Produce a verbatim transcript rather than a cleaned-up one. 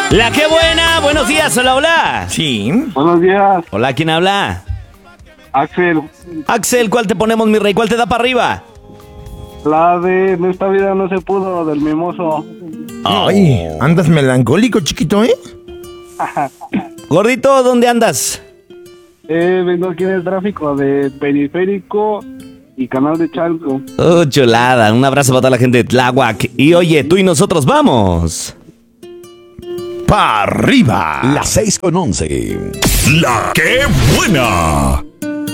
La que buena, buenos días, hola, hola. Sí. Buenos días, Hola, ¿quién habla? Axel. Axel, ¿cuál te ponemos, mi rey? ¿Cuál te da para arriba? La de en esta vida no se pudo, del mimoso. Ay, andas melancólico, chiquito, ¿eh? Gordito, ¿dónde andas? Eh, vengo aquí en el tráfico de Periférico y Canal de Chalco. Oh, chulada, un abrazo para toda la gente de Tláhuac. Y oye, tú y nosotros vamos. ¡Pa' arriba! Las seis con once. La que buena.